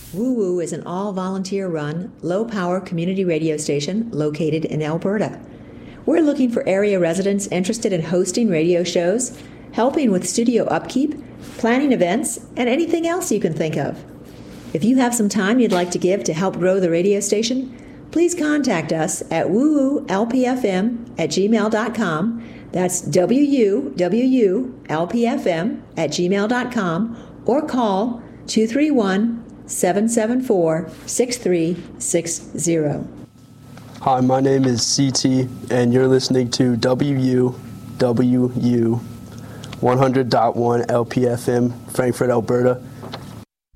Woo Woo is an all-volunteer run, low-power community radio station located in Alberta. We're looking for area residents interested in hosting radio shows, helping with studio upkeep, planning events, and anything else you can think of. If you have some time you'd like to give to help grow the radio station, please contact us at woowowlpfm@gmail.com. That's WUWULPFM@gmail.com, or call 231-774-6360. Hi, my name is CT, and you're listening to WUWU 100.1 LPFM, Frankfurt, Alberta.